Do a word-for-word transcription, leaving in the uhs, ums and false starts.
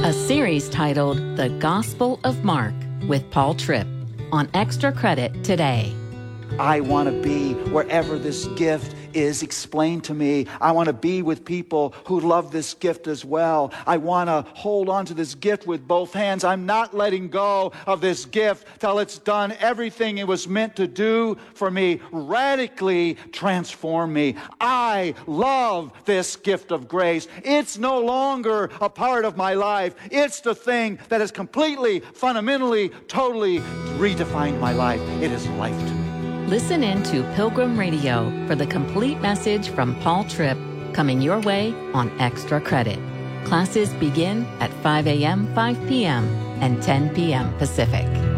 A series titled The Gospel of Mark with Paul Tripp on Extra Credit today. I want to be wherever this gift is explained to me. I want to be with people who love this gift as well. I want to hold on to this gift with both hands. I'm not letting go of this gift till it's done everything it was meant to do for me, radically transform me. I love this gift of grace. It's no longer a part of my life. It's the thing that has completely, fundamentally, totally redefined my life. It is life to me. Listen in to Pilgrim Radio for the complete message from Paul Tripp, coming your way on Extra Credit. Classes begin at five a.m., five p.m., and ten p.m. Pacific.